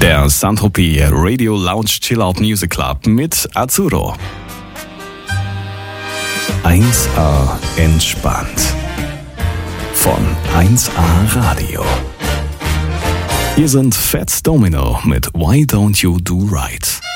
Der Saint-Tropez Radio Lounge Chill-Out Music Club mit Azzurro. 1A entspannt. Von 1A Radio. Hier sind Fats Domino mit Why Don't You Do Right.